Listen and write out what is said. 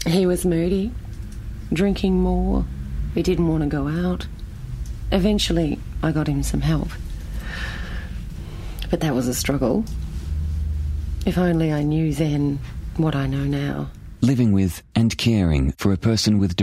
He was moody, drinking more. He didn't want to go out. Eventually, I got him some help. But that was a struggle. If only I knew then what I know now. Living with and caring for a person with depression